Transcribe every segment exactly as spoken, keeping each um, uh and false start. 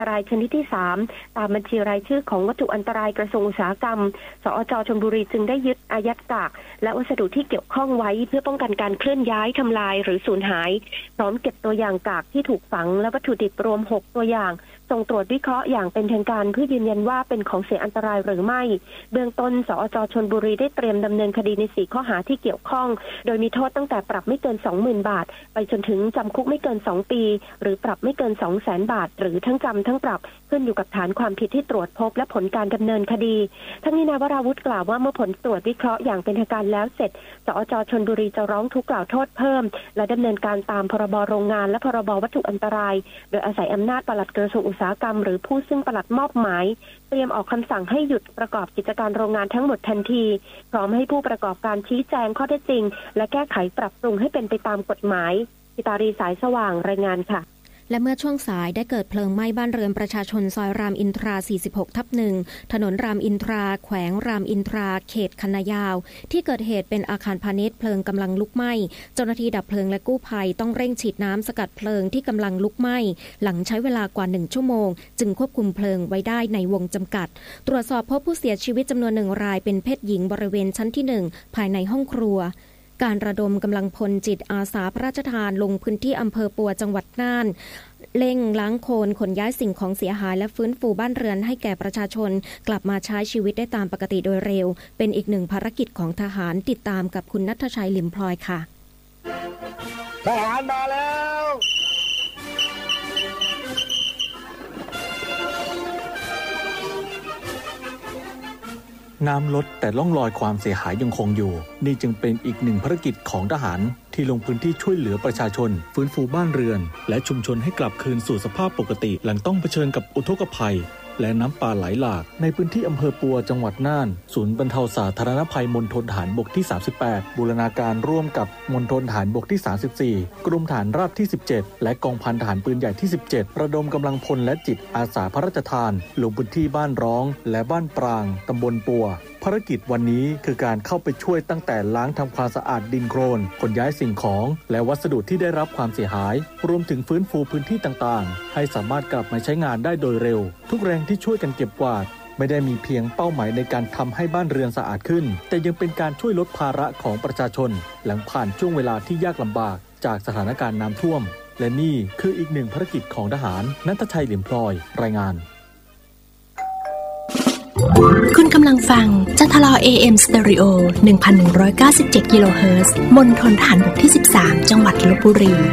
อันตรายชนิดที่สามตามบัญชีรายชื่อของวัตถุอันตรายกระทรวงอุตสาหกรรมสอจ.ชลบุรีจึงได้ยึดอายัดกากและวัสดุที่เกี่ยวข้องไว้เพื่อป้องกันการเคลื่อนย้ายทำลายหรือสูญหายพร้อมเก็บตัวอย่างกากที่ถูกฝังและวัตถุดิบรวมหกตัวอย่างส่งตรวจวิเคราะห์อย่างเป็นทางการเพื่อยืนยันว่าเป็นของเสียอันตรายหรือไม่เบื้องต้นสอจ.ชลบุรีได้เตรียมดำเนินคดีในสี่ข้อหาที่เกี่ยวข้องโดยมีโทษตั้งแต่ปรับไม่เกิน สองหมื่น บาทไปจนถึงจำคุกไม่เกินสองปีหรือปรับไม่เกิน สองแสน บาทหรือทั้งจำทั้งปรับขึ้นอยู่กับฐานความผิดที่ตรวจพบและผลการดำเนินคดีทั้งนี้นายวราวุธกล่าวว่าเมื่อผลตรวจวิเคราะห์อย่างเป็นทางการแล้วเสร็จสอจ.ชลบุรีจะร้องทุกข์กล่าวโทษเพิ่มและดำเนินการตามพรบโรงงานและพรบวัตถุอันตรายโดยอาศัยอำนาจปลัดกระทรวงอุตสาหกรรมหรือผู้ซึ่งปลัดมอบหมายเตรียมออกคำสั่งให้หยุดประกอบกิจการโรงงานทั้งหมดทันทีพร้อมให้ผู้ประกอบการชี้แจงข้อเท็จจริงและแก้ไขปรับปรุงให้เป็นไปตามกฎหมายพิตารีสายสว่างรายงานค่ะและเมื่อช่วงสายได้เกิดเพลิงไหม้บ้านเรือนประชาชนซอยรามอินทรา สี่สิบหก ทับ หนึ่ง ถนนรามอินทราแขวงรามอินทราเขตคันนายาวที่เกิดเหตุเป็นอาคารพาณิชย์เพลิงกำลังลุกไหม้เจ้าหน้าที่ดับเพลิงและกู้ภัยต้องเร่งฉีดน้ำสกัดเพลิงที่กำลังลุกไหม้หลังใช้เวลากว่าหนึ่งชั่วโมงจึงควบคุมเพลิงไว้ได้ในวงจำกัดตรวจสอบพบผู้เสียชีวิตจำนวนหนึ่งรายเป็นเพศหญิงบริเวณชั้นที่หนึ่งภายในห้องครัวการระดมกำลังพลจิตอาสาพระราชทานลงพื้นที่อำเภอปัวจังหวัดน่านเร่งล้างโคลนขนย้ายสิ่งของเสียหายและฟื้นฟูบ้านเรือนให้แก่ประชาชนกลับมาใช้ชีวิตได้ตามปกติโดยเร็วเป็นอีกหนึ่งภารกิจของทหารติดตามกับคุณณัฐชัยหลิมพลอยค่ะทหารมาแล้วน้ำลดแต่ร่องรอยความเสียหายยังคงอยู่นี่จึงเป็นอีกหนึ่งภารกิจของทหารที่ลงพื้นที่ช่วยเหลือประชาชนฟื้นฟูบ้านเรือนและชุมชนให้กลับคืนสู่สภาพปกติหลังต้องเผชิญกับอุทกภัยและน้ำป่าไหลหลากในพื้นที่อำเภอปัวจังหวัดน่านศูนย์บรรเทาสาธารณภัยมณฑลทหารบกที่สามสิบแปดบูรณาการร่วมกับมณฑลทหารบกที่สามสิบสี่กรมทหารราบที่สิบเจ็ดและกองพันทหารปืนใหญ่ที่สิบเจ็ดระดมกำลังพลและจิตอาสาพระราชทานลงพื้นที่บ้านร้องและบ้านปรางตำบลปัวภารกิจวันนี้คือการเข้าไปช่วยตั้งแต่ล้างทำความสะอาดดินโคลนขนย้ายสิ่งของและวัสดุที่ได้รับความเสียหายรวมถึงฟื้นฟูพื้นที่ต่างๆให้สามารถกลับมาใช้งานได้โดยเร็วทุกแรงที่ช่วยกันเก็บกวาดไม่ได้มีเพียงเป้าหมายในการทำให้บ้านเรือนสะอาดขึ้นแต่ยังเป็นการช่วยลดภาระของประชาชนหลังผ่านช่วงเวลาที่ยากลำบากจากสถานการณ์น้ำท่วมและนี่คืออีกหนึ่งภารกิจของทหารณัฐชัยหลิมพลอยรายงานคุณกำลังฟังจัทลอ เอ เอ็ม Stereo หนึ่งพันหนึ่งร้อยเก้าสิบเจ็ด กิโลเฮิรตซ์ มณฑลทหารบกที่สิบสามจังหวัดลพบุรี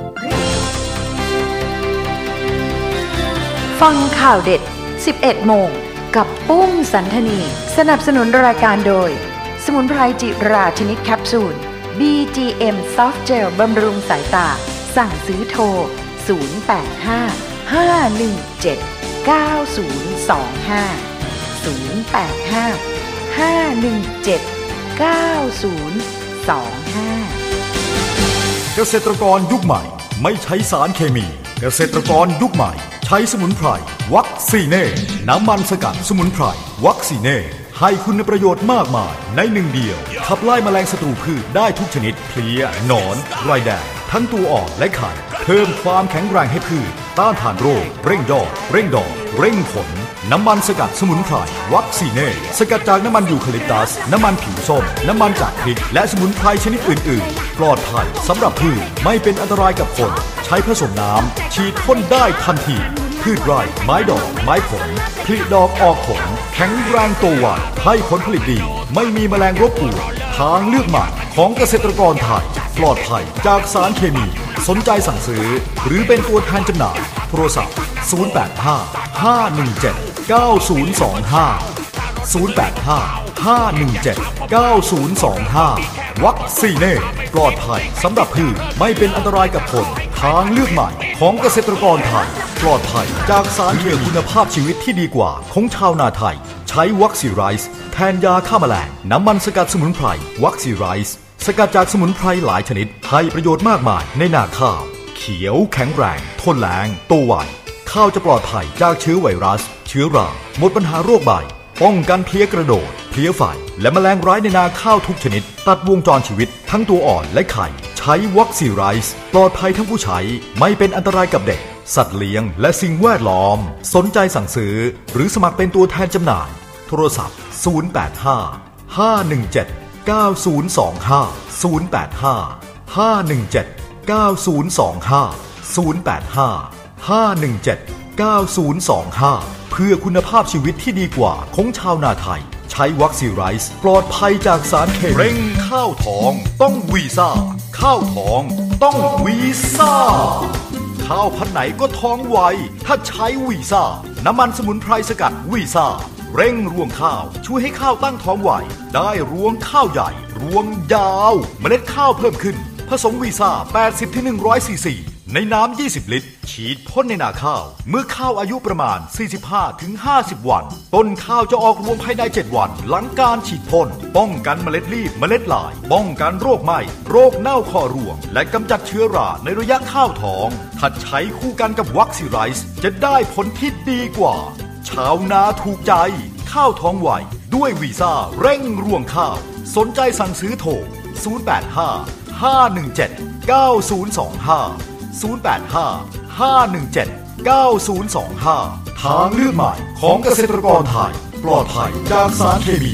ฟังข่าวเด็ด สิบเอ็ดโมงกับปุ้มสันธนีสนับสนุนรายการโดยสมุนไพรจิราชนิดแคปซูล บี จี เอ็ม Soft Gel บำรุงสายตาสั่งซื้อโทรศูนย์ แปด ห้า ห้า หนึ่ง เจ็ด เก้า ศูนย์ สอง ห้าศูนย์ แปด ห้า ห้า หนึ่ง เจ็ด เก้า ศูนย์ สอง ห้าเกษตรกรยุคใหม่ไม่ใช้สารเคมีเกษตรกรยุคใหม่ใช้สมุนไพรวัคซีเน่น้ำมันสกัดสมุนไพรวัคซีเน่ให้คุณประโยชน์มากมายในหนึ่งเดียวขับไล่แมลงศัตรูพืชได้ทุกชนิดเพลี้ยหนอนไรแดงทั้งตัวอ่อนและไข่เพิ่มความแข็งแรงให้พืชต้านทานโรคเร่งยอดเร่งดอกเร่งผลน้ำมันสกัดสมุนไพรวัคซีเน่สกัดจากน้ำมันยูคาลิปตัสน้ำมันผิวส้มน้ำมันจากพริกและสมุนไพรชนิดอื่นๆปลอดภัยสำหรับพืชไม่เป็นอันตรายกับคนใช้ผสมน้ำฉีดพ่นได้ทันทีพืชไร่ไม้ดอกไม้ผลผลิดอกออกผลแข็งแรงโตไวให้ผลผลิตดีไม่มีแมลงรบกวนทางเลือกใหม่ของเกษตรกรไทยปลอดภัยจากสารเคมีสนใจสั่งซื้อหรือเป็นตัวแทนจำหน่ายโทรศัพท์ศูนย์ แปด ห้า ห้า หนึ่ง เจ็ด เก้า ศูนย์ สอง ห้า ศูนย์ แปด ห้า ห้า หนึ่ง เจ็ด เก้า ศูนย์ สอง ห้าวัคซีเน่ปลอดภัยสำหรับพืชไม่เป็นอันตรายกับคนทางเลือกใหม่ของเกษตรกรไทยปลอดภัยจากสารเคมีคุณภาพชีวิตที่ดีกว่าของชาวนาไทยใช้วัคซีไรซ์แทนยาฆ่าแมลงน้ำมันสกัดสมุนไพรวัคซีไรซ์สกัดจากสมุนไพรหลายชนิดให้ประโยชน์มากมายในนาข้าวเขียวแข็งแรงทนแล้งโตไวข้าวจะปลอดภัยจากเชื้อไวรัสเชื้อราหมดปัญหาโรคใบป้องกันเพลี้ยกระโดดเพลี้ยไฟและแมลงร้ายในนาข้าวทุกชนิดตัดวงจรชีวิตทั้งตัวอ่อนและไข่ใช้วัคซีไรซ์ปลอดภัยทั้งผู้ใช้ไม่เป็นอันตรายกับเด็กสัตว์เลี้ยงและสิ่งแวดล้อมสนใจสั่งซื้อหรือสมัครเป็นตัวแทนจำหน่ายโทรศัพท์ศูนย์ แปด ห้า ห้า หนึ่ง เจ็ด เก้า ศูนย์ สอง ห้า ศูนย์ แปด ห้า ห้า หนึ่ง เจ็ด เก้า ศูนย์ สอง ห้า ศูนย์ แปด ห้า ห้า หนึ่ง เจ็ด เก้า ศูนย์ สอง ห้าเพื่อคุณภาพชีวิตที่ดีกว่าของชาวนาไทยใช้วัคซีไรซ์ปลอดภัยจากสารเคมีเร่งข้าวทองต้องวีซ่าข้าวทองต้องวีซ่าข้าวพันธุ์ไหนก็ท้องไวถ้าใช้วีซ่าน้ำมันสมุนไพรสกัดวีซ่าเร่งรวงข้าวช่วยให้ข้าวตั้งท้องไวได้รวงข้าวใหญ่รวงยาวเมล็ดข้าวเพิ่มขึ้นผสมวีซ่า แปดสิบถึงหนึ่งร้อย ซีซีในน้ำยี่สิบลิตรฉีดพ่นในนาข้าวเมื่อข้าวอายุประมาณ สี่สิบห้าถึงห้าสิบ วันต้นข้าวจะออกรวงภายในเจ็ดวันหลังการฉีดพ่นป้องกันเมล็ดรีบเมล็ดลายป้องกันโรคไหม้โรคเน่าคอรวงและกำจัดเชื้อราในระยะข้าวทองถ้าใช้คู่กันกับวัคซีไรซ์จะได้ผลที่ดีกว่าชาวนาถูกใจข้าวท้องไวด้วยวีซ่าเร่งรวงข้าวสนใจสั่งซื้อโทรศูนย์ แปด ห้า ห้า หนึ่ง เจ็ด เก้า ศูนย์ สอง ห้าศูนย์ แปด ห้า ห้า หนึ่ง เจ็ด เก้า ศูนย์ สอง ห้าทางเลือกใหม่ของเกษตรกรไทยปลอดภัยจากสารเคมี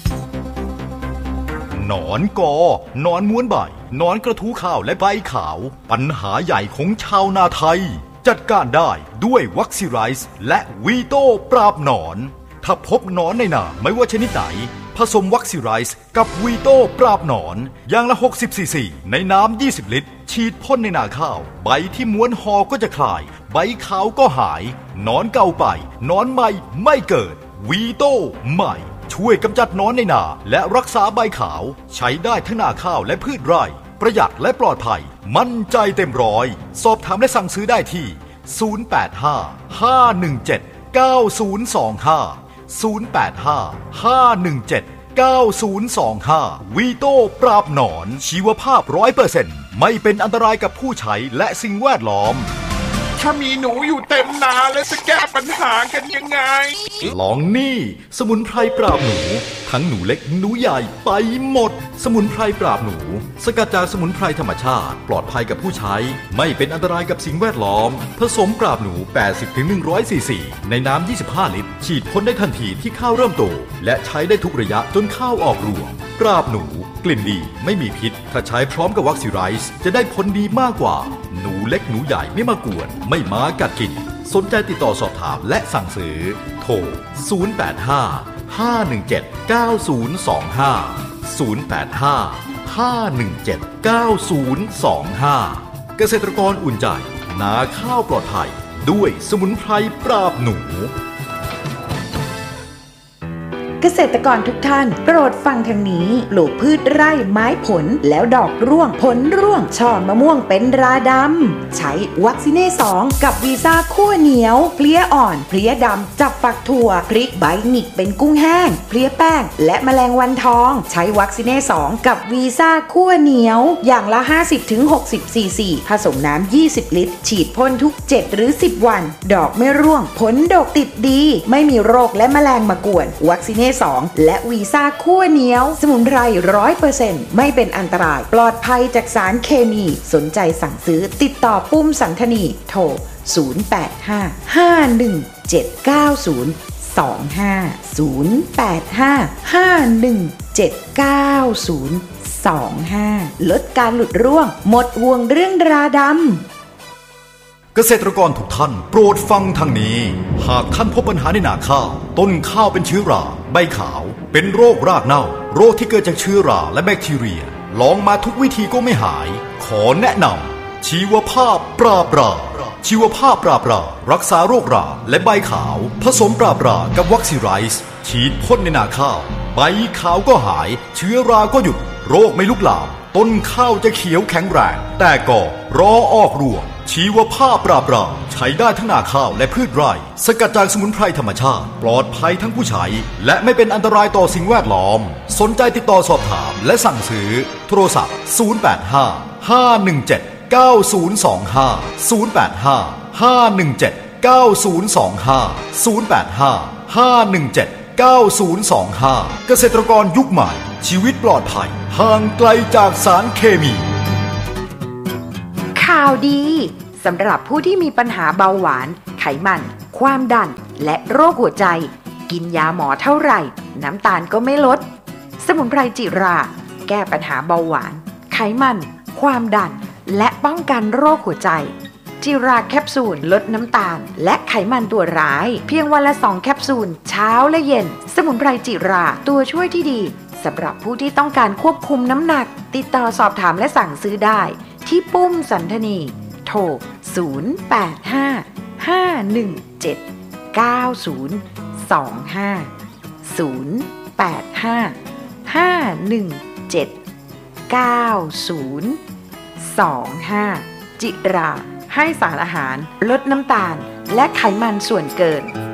หนอนกอหนอนม้วนใบหนอนกระทู้ข้าวและใบขาวปัญหาใหญ่ของชาวนาไทยจัดการได้ด้วยวัคซีไรซ์และวีโต้ปราบหนอนถ้าพบหนอนในนาไม่ว่าชนิดไหนผสมวัคซีไรซ์กับวีโต้ปราบหนอนอย่างละหกสิบซีซีในน้ำยี่สิบลิตรฉีดพ่นในนาข้าวใบที่ม้วนห่อก็จะคลายใบขาวก็หายหนอนเก่าไปหนอนใหม่ไม่เกิดวีโต้ใหม่ช่วยกำจัดหนอนในนาและรักษาใบขาวใช้ได้ทั้งนาข้าวและพืชไร่ประหยัดและปลอดภัยมั่นใจเต็มร้อยสอบถามและสั่งซื้อได้ที่ศูนย์ แปด ห้า ห้า หนึ่ง เจ็ด เก้า ศูนย์ สอง ห้าศูนย์ แปด ห้า ห้า หนึ่ง เจ็ด เก้า ศูนย์ สอง ห้าวีโต้ปราบหนอนชีวภาพ ร้อยเปอร์เซ็นต์ ไม่เป็นอันตรายกับผู้ใช้และสิ่งแวดล้อมถ้ามีหนูอยู่เต็มนาแล้วจะแก้ปัญหากันยังไงลองนี่สมุนไพรปราบหนูทั้งหนูเล็กหนูใหญ่ไปหมดสมุนไพรปราบหนูสกัดจากสมุนไพรธรรมชาติปลอดภัยกับผู้ใช้ไม่เป็นอันตรายกับสิ่งแวดล้อมผสมปราบหนู แปดสิบถึงหนึ่งร้อย ซีซีในน้ำยี่สิบห้าลิตรฉีดพ่นได้ทันทีที่ข้าวเริ่มโตและใช้ได้ทุกระยะจนข้าวออกรวงปราบหนูกลิ่นดีไม่มีพิษถ้าใช้พร้อมกับวัคซีไรซ์จะได้ผลดีมากกว่าหนูเล็กหนูใหญ่ไม่มากวนไม่มากัดกินสนใจติดต่อสอบถามและสั่งซื้อโทรศูนย์ แปด ห้า ห้า หนึ่ง เจ็ด เก้า ศูนย์ สอง ห้าศูนย์ แปด ห้า ห้า หนึ่ง เจ็ด เก้า ศูนย์ สอง ห้าเกษตรกรอุ่นใจนาข้าวปลอดภัยด้วยสมุนไพรปราบหนูเกษตรกรทุกท่านโปรดฟังทางนี้ปลูกพืชไร่ไม้ผลแล้วดอกร่วงผลร่วงช่อมะม่วงเป็นราดำใช้วัคซีเน่สองกับวีซ่าคั่วเหนียวเพลี้ยอ่อนเพลี้ยดำจับฝักถั่วพริกใบหงิกเป็นกุ้งแห้งเพลี้ยแป้งและแมลงวันทองใช้วัคซีเน่สองกับวีซ่าคั่วเหนียวอย่างละ ห้าสิบถึงหกสิบ ซีซีผสมน้ำยี่สิบลิตรฉีดพ่นทุกเจ็ดหรือสิบวันดอกไม่ร่วงผลดกติดดีไม่มีโรคและแมลงมากวนวัคซีเน่สองและวีซ่าคั่วเหนียวสมุนไพร ร้อยเปอร์เซ็นต์ ไม่เป็นอันตรายปลอดภัยจากสารเคมีสนใจสั่งซื้อติดต่อปุ้มสันธนีโทรศูนย์ แปด ห้า ห้า หนึ่ง เจ็ด เก้า ศูนย์ สอง ห้า ศูนย์ แปด ห้า ห้า หนึ่ง เจ็ด เก้า ศูนย์ สอง ห้าลดการหลุดร่วงหมดห่วงเรื่องราดำเกษตรกรทุกท่านโปรดฟังทางนี้หากท่านพบปัญหาในนาข้าวต้นข้าวเป็นเชื้อราใบขาวเป็นโรครากเน่าโรคที่เกิดจากเชื้อราและแบคทีเรียลองมาทุกวิธีก็ไม่หายขอแนะนำชีวภาพปราบราชีวภาพปราบรารักษาโรคราและใบขาวผสมปราบรากับวัคซีไรซ์ฉีดพ่นในนาข้าวใบขาวก็หายเชื้อราก็หยุดโรคไม่ลุกลามต้นข้าวจะเขียวแข็งแรงแต่ก็รอออกรวงชีวภาพปราบปรามใช้ได้ทั้งนาข้าวและพืชไร่สกัดจากสมุนไพรธรรมชาติปลอดภัยทั้งผู้ใช้และไม่เป็นอันตรายต่อสิ่งแวดล้อมสนใจติดต่อสอบถามและสั่งซื้อโทรศัพท์ศูนย์ แปด ห้า ห้า หนึ่ง เจ็ด เก้า ศูนย์ สอง ห้าศูนย์ แปด ห้า ห้า หนึ่ง เจ็ด เก้า ศูนย์ สอง ห้าศูนย์ แปด ห้า ห้า หนึ่ง เจ็ด เก้า ศูนย์ สอง ห้าเกษตรกรยุคใหม่ชีวิตปลอดภัยห่างไกลจากสารเคมีข่าวดีสสำหรับผู้ที่มีปัญหาเบาหวานไขมันความดันและโรคหัวใจกินยาหมอเท่าไหร่น้ำตาลก็ไม่ลดสมุนไพรจิราแก้ปัญหาเบาหวานไขมันความดันและป้องกันโรคหัวใจจิราแคปซูลลดน้ำตาลและไขมันตัวร้ายเพียงวันละสองแคปซูลเช้าและเย็นสมุนไพรจิราตัวช่วยที่ดีสำหรับผู้ที่ต้องการควบคุมน้ำหนักติดต่อสอบถามและสั่งซื้อได้ที่ปุ้มสันธนีโทรศูนย์ แปด ห้า ห้า หนึ่ง เจ็ด เก้า ศูนย์ สอง ห้า ศูนย์ แปด ห้า ห้า หนึ่ง เจ็ด เก้า ศูนย์ สอง ห้าจิราให้สารอาหารลดน้ำตาลและไขมันส่วนเกิน